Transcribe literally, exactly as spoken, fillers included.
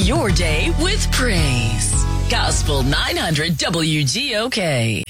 your day with praise. Gospel nine hundred W G O K.